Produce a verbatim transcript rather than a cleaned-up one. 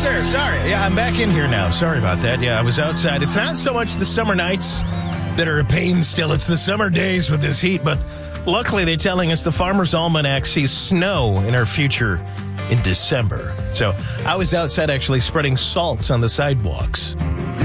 sir. Sorry. Yeah, I'm back in here now. Sorry about that. Yeah, I was outside. It's not so much the summer nights that are a pain still. It's the summer days with this heat. But luckily, they're telling us the Farmer's Almanac sees snow in our future in December. So I was outside actually spreading salt on the sidewalks.